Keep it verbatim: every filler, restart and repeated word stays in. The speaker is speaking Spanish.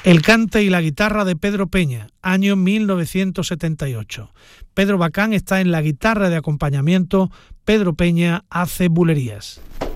El cante y la guitarra de Pedro Peña, año mil novecientos setenta y ocho. Pedro Bacán está en la guitarra de acompañamiento, Pedro Peña hace bulerías.